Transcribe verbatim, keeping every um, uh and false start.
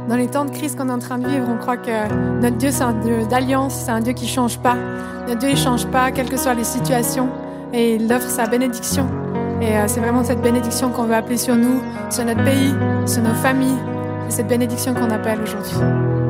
Dans les temps de crise qu'on est en train de vivre, on croit que notre Dieu, c'est un Dieu d'alliance, c'est un Dieu qui ne change pas. Notre Dieu, il ne change pas, quelles que soient les situations. Et il offre sa bénédiction. Et euh, c'est vraiment cette bénédiction qu'on veut appeler sur nous, sur notre pays, sur nos familles. C'est cette bénédiction qu'on appelle aujourd'hui.